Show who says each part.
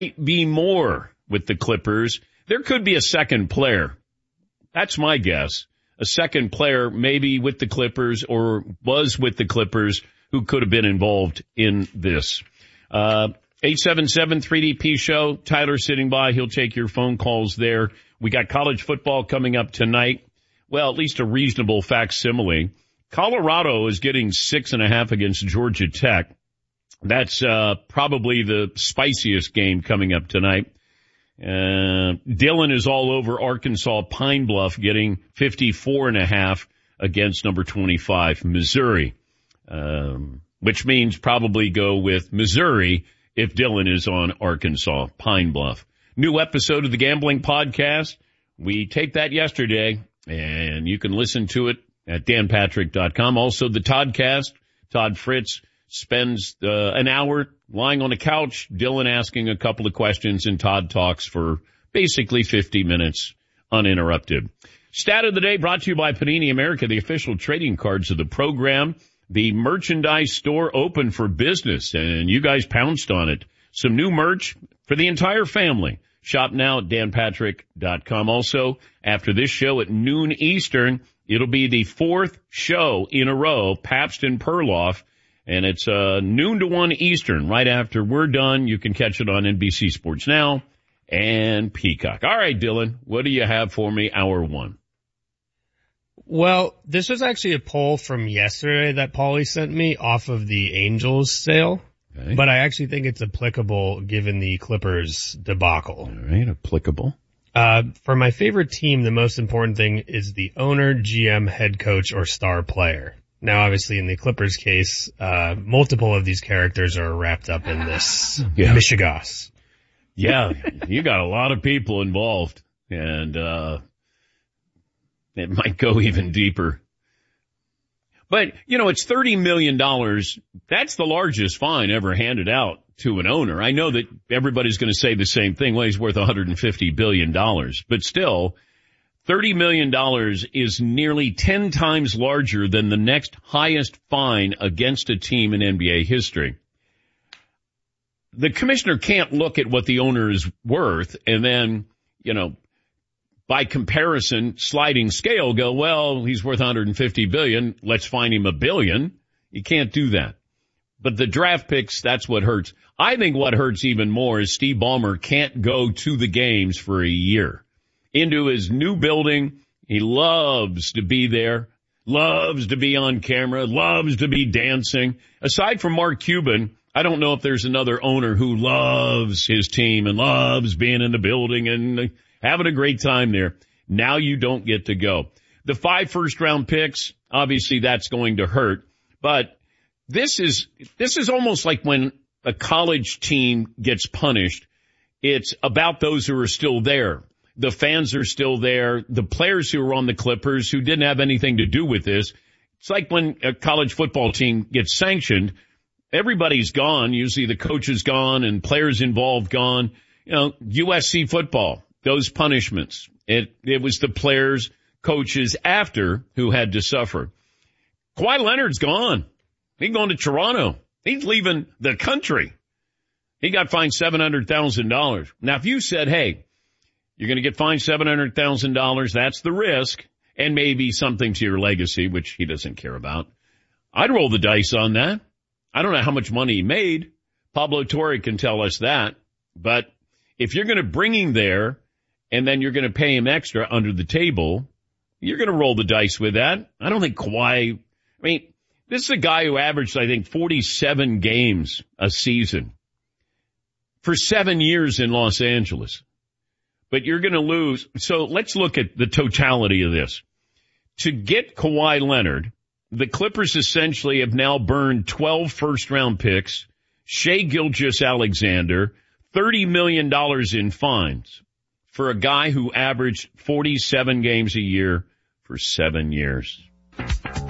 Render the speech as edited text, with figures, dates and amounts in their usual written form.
Speaker 1: Be more with the Clippers. There could be a second player. That's my guess. A second player maybe with the Clippers or was with the Clippers who could have been involved in this. 877-3DP show. Tyler sitting by. He'll take your phone calls there. We got college football coming up tonight. Well, at least a reasonable facsimile. Colorado is getting 6.5 against Georgia Tech. That's probably the spiciest game coming up tonight. Dylan is all over Arkansas Pine Bluff getting 54.5 against number 25, Missouri. Which means probably go with Missouri if Dylan is on Arkansas Pine Bluff. New episode of the Gambling Podcast. We taped that yesterday, and you can listen to it at danpatrick.com. Also, the Toddcast. Todd Fritz spends an hour lying on a couch, Dylan asking a couple of questions, and Todd talks for basically 50 minutes uninterrupted. Stat of the day brought to you by Panini America, the official trading cards of the program. The merchandise store open for business, and you guys pounced on it. Some new merch for the entire family. Shop now at danpatrick.com. Also, after this show at noon Eastern, it'll be the fourth show in a row, Pabst and Perloff, and it's noon to 1 Eastern. Right after we're done, you can catch it on NBC Sports Now and Peacock. All right, Dylan, what do you have for me, hour one?
Speaker 2: Well, this was actually a poll from yesterday that Paulie sent me off of the Angels sale. Okay. But I actually think it's applicable given the Clippers debacle.
Speaker 1: All right, applicable.
Speaker 2: For my favorite team, the most important thing is the owner, GM, head coach, or star player. Now, obviously, in the Clippers case, multiple of these characters are wrapped up in this mishigas.
Speaker 1: Yeah, you got a lot of people involved, and it might go even deeper. But, you know, it's $30 million. That's the largest fine ever handed out to an owner. I know that everybody's going to say the same thing. Well, he's worth $150 billion. But still, $30 million is nearly 10 times larger than the next highest fine against a team in NBA history. The commissioner can't look at what the owner is worth and then, you know, by comparison, sliding scale, go, well, he's worth $150 billion. Let's fine him $1 billion. You can't do that. But the draft picks, that's what hurts. I think what hurts even more is Steve Ballmer can't go to the games for a year. Into his new building, he loves to be there, loves to be on camera, loves to be dancing. Aside from Mark Cuban, I don't know if there's another owner who loves his team and loves being in the building and having a great time there. Now you don't get to go. The 5 first-round picks, obviously that's going to hurt. But this is almost like when a college team gets punished. It's about those who are still there. The fans are still there. The players who are on the Clippers who didn't have anything to do with this. It's like when a college football team gets sanctioned. Everybody's gone. Usually the coach is gone and players involved gone. You know, USC football. Those punishments. It was the players, coaches after who had to suffer. Kawhi Leonard's gone. He's going to Toronto. He's leaving the country. He got fined $700,000. Now, if you said, hey, you're going to get fined $700,000, that's the risk, and maybe something to your legacy, which he doesn't care about, I'd roll the dice on that. I don't know how much money he made. Pablo Torre can tell us that. But if you're going to bring him there, and then you're going to pay him extra under the table, you're going to roll the dice with that. I don't think Kawhi, I mean, this is a guy who averaged, I think, 47 games a season for 7 years in Los Angeles. But you're going to lose. So let's look at the totality of this. To get Kawhi Leonard, the Clippers essentially have now burned 12 first-round picks, Shai Gilgeous-Alexander, $30 million in fines for a guy who averaged 47 games a year for 7 years.